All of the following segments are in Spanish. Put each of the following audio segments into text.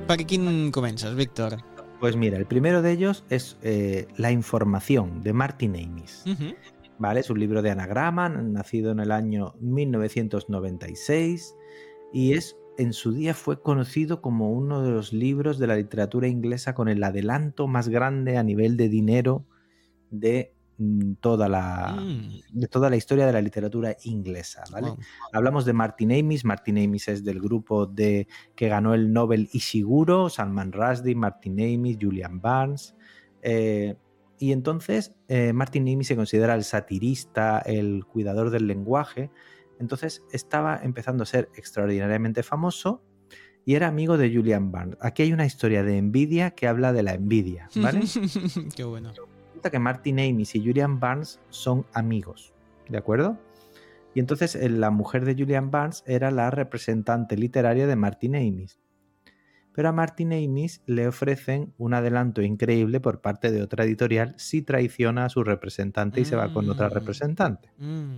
Per quin comences, Víctor? Pues mira, el primero de ellos es La información, de Martin Amis. ¿Vale? Es un libro de anagrama, nacido en el año 1996 y en su día fue conocido como uno de los libros de la literatura inglesa con el adelanto más grande a nivel de dinero de toda la historia de la literatura inglesa, ¿vale? Wow. Hablamos de Martin Amis. Martin Amis es del grupo que ganó el Nobel Ishiguro, Salman Rushdie, Martin Amis, Julian Barnes. Y entonces Martin Amis se considera el satirista, el cuidador del lenguaje. Entonces estaba empezando a ser extraordinariamente famoso y era amigo de Julian Barnes. Aquí hay una historia de envidia que habla de la envidia, ¿vale? Qué bueno. Resulta que Martin Amis y Julian Barnes son amigos, ¿de acuerdo? Y entonces la mujer de Julian Barnes era la representante literaria de Martin Amis. Pero a Martin Amis le ofrecen un adelanto increíble por parte de otra editorial si traiciona a su representante y se va con otra representante.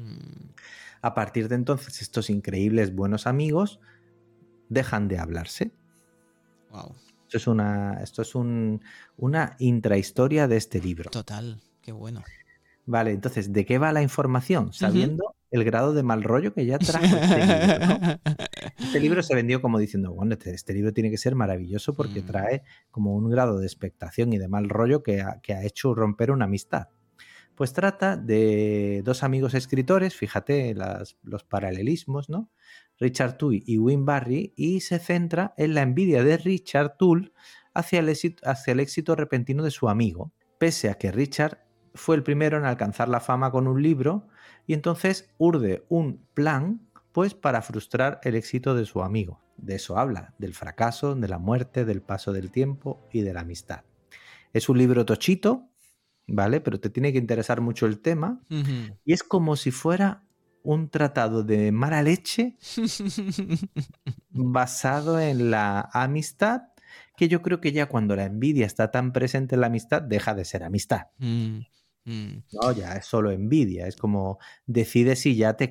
A partir de entonces, estos increíbles buenos amigos dejan de hablarse. Wow. Esto es una intrahistoria de este libro. Total, qué bueno. Vale, entonces, ¿de qué va la información? Sabiendo el grado de mal rollo que ya trajo este libro, ¿no? Este libro se vendió como diciendo, bueno, este libro tiene que ser maravilloso porque trae como un grado de expectación y de mal rollo que ha hecho romper una amistad. Pues trata de dos amigos escritores, fíjate los paralelismos, ¿no? Richard Toole y Win Barry, y se centra en la envidia de Richard Toole hacia el éxito repentino de su amigo, pese a que Richard fue el primero en alcanzar la fama con un libro, y entonces urde un plan pues para frustrar el éxito de su amigo. De eso habla, del fracaso, de la muerte, del paso del tiempo y de la amistad. Es un libro tochito, ¿vale? Pero te tiene que interesar mucho el tema y es como si fuera un tratado de mala leche basado en la amistad, que yo creo que ya cuando la envidia está tan presente en la amistad deja de ser amistad. No, ya es solo envidia, es como decides si ya te